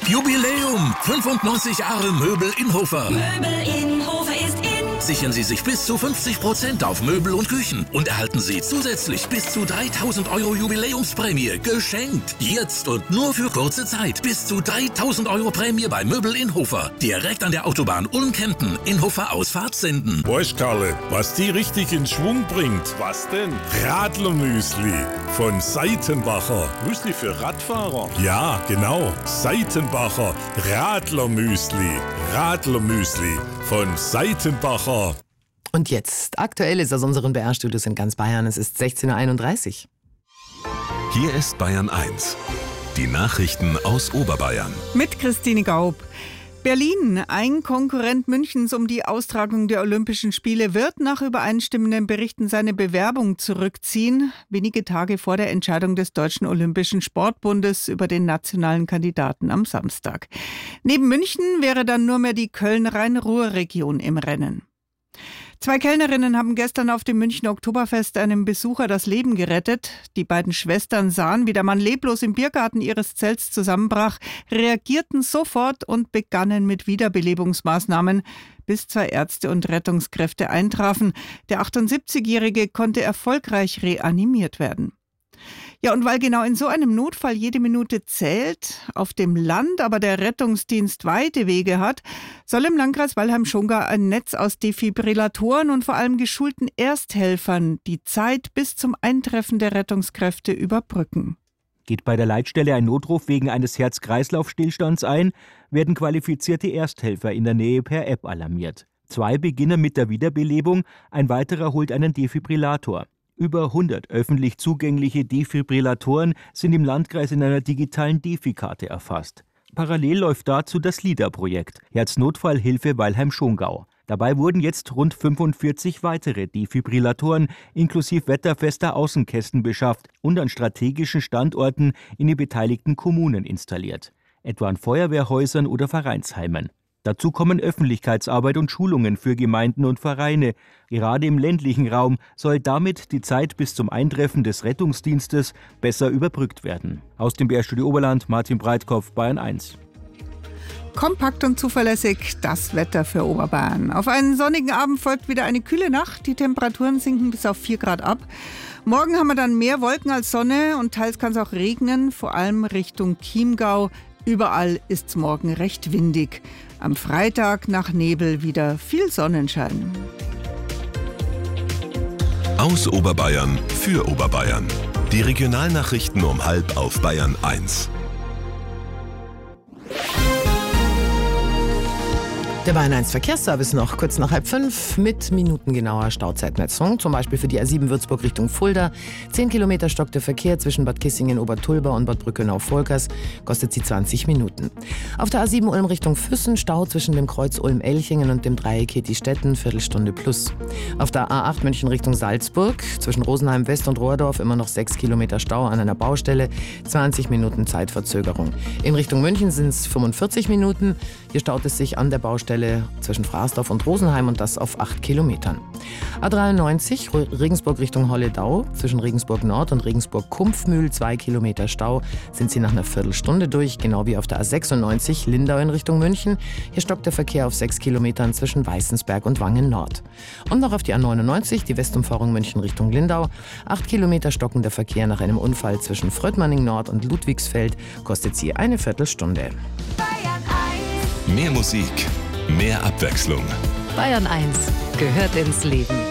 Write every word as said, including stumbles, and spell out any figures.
Jubiläum! fünfundneunzig Jahre Möbel Inhofer. Möbel Inhofer ist in. Sichern Sie sich bis zu fünfzig Prozent auf Möbel und Küchen und erhalten Sie zusätzlich bis zu dreitausend Euro Jubiläumsprämie geschenkt. Jetzt und nur für kurze Zeit. Bis zu dreitausend Euro Prämie bei Möbel Inhofer. Direkt an der Autobahn Ulm-Kempten. Inhofer Ausfahrt senden. Weißt Karle, was die richtig in Schwung bringt? Was denn? Radlermüsli von Seitenbacher. Müsli für Radfahrer? Ja, genau. Seitenbacher Radlermüsli. Radlermüsli von Seitenbacher. Und jetzt, aktuell ist aus unseren B R-Studios in ganz Bayern. Es ist sechzehn Uhr einunddreißig. Hier ist Bayern eins. Die Nachrichten aus Oberbayern. Mit Christine Gaub. Berlin, ein Konkurrent Münchens um die Austragung der Olympischen Spiele, wird nach übereinstimmenden Berichten seine Bewerbung zurückziehen, wenige Tage vor der Entscheidung des Deutschen Olympischen Sportbundes über den nationalen Kandidaten am Samstag. Neben München wäre dann nur mehr die Köln-Rhein-Ruhr-Region im Rennen. Zwei Kellnerinnen haben gestern auf dem Münchner Oktoberfest einem Besucher das Leben gerettet. Die beiden Schwestern sahen, wie der Mann leblos im Biergarten ihres Zelts zusammenbrach, reagierten sofort und begannen mit Wiederbelebungsmaßnahmen, bis zwei Ärzte und Rettungskräfte eintrafen. Der achtundsiebzigjährige konnte erfolgreich reanimiert werden. Ja, und weil genau in so einem Notfall jede Minute zählt, auf dem Land aber der Rettungsdienst weite Wege hat, soll im Landkreis Weilheim-Schongau ein Netz aus Defibrillatoren und vor allem geschulten Ersthelfern die Zeit bis zum Eintreffen der Rettungskräfte überbrücken. Geht bei der Leitstelle ein Notruf wegen eines Herz-Kreislauf-Stillstands ein, werden qualifizierte Ersthelfer in der Nähe per App alarmiert. Zwei beginnen mit der Wiederbelebung, ein weiterer holt einen Defibrillator. Über hundert öffentlich zugängliche Defibrillatoren sind im Landkreis in einer digitalen Defi-Karte erfasst. Parallel läuft dazu das LIDA-Projekt, Herznotfallhilfe Weilheim-Schongau. Dabei wurden jetzt rund fünfundvierzig weitere Defibrillatoren inklusive wetterfester Außenkästen beschafft und an strategischen Standorten in den beteiligten Kommunen installiert, etwa an Feuerwehrhäusern oder Vereinsheimen. Dazu kommen Öffentlichkeitsarbeit und Schulungen für Gemeinden und Vereine. Gerade im ländlichen Raum soll damit die Zeit bis zum Eintreffen des Rettungsdienstes besser überbrückt werden. Aus dem B R-Studio Oberland, Martin Breitkopf, Bayern eins. Kompakt und zuverlässig das Wetter für Oberbayern. Auf einen sonnigen Abend folgt wieder eine kühle Nacht. Die Temperaturen sinken bis auf vier Grad ab. Morgen haben wir dann mehr Wolken als Sonne und teils kann es auch regnen, vor allem Richtung Chiemgau. Überall ist es morgen recht windig. Am Freitag nach Nebel wieder viel Sonnenschein. Aus Oberbayern für Oberbayern. Die Regionalnachrichten um halb auf Bayern eins. Der Bayern eins Verkehrsservice noch kurz nach halb fünf mit minutengenauer Stauzeitmessung. Zum Beispiel für die A sieben Würzburg Richtung Fulda. zehn Kilometer stockt der Verkehr zwischen Bad Kissingen, Obertulba und Bad Brückenau-Volkers. Kostet sie zwanzig Minuten. Auf der A sieben Ulm Richtung Füssen Stau zwischen dem Kreuz Ulm-Elchingen und dem Dreieck Heti-Stetten. Viertelstunde plus. Auf der A acht München Richtung Salzburg zwischen Rosenheim West und Rohrdorf immer noch sechs Kilometer Stau an einer Baustelle. zwanzig Minuten Zeitverzögerung. In Richtung München sind es fünfundvierzig Minuten. Hier staut es sich an der Baustelle zwischen Fraßdorf und Rosenheim und das auf acht Kilometern. A dreiundneunzig Regensburg Richtung Holledau zwischen Regensburg Nord und Regensburg Kumpfmühl zwei Kilometer Stau sind sie nach einer Viertelstunde durch, genau wie auf der A sechsundneunzig Lindau in Richtung München. Hier stockt der Verkehr auf sechs Kilometern zwischen Weißensberg und Wangen Nord. Und noch auf die A neunundneunzig, die Westumfahrung München Richtung Lindau. acht Kilometer stocken der Verkehr nach einem Unfall zwischen Fröttmanning Nord und Ludwigsfeld, kostet sie eine Viertelstunde. Mehr Musik, mehr Abwechslung. Bayern eins gehört ins Leben.